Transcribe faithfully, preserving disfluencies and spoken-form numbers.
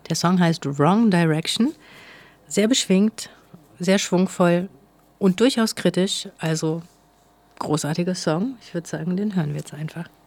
Der Song heißt Wrong Direction. Sehr beschwingt, sehr schwungvoll und durchaus kritisch. Also großartiger Song. Ich würde sagen, den hören wir jetzt einfach.